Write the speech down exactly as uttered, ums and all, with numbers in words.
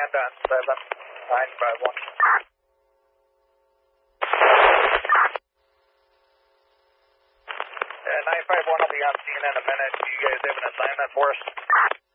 on seven nine five one. Yeah, nine five one will be on scene in a minute. Do you guys have an assignment for us?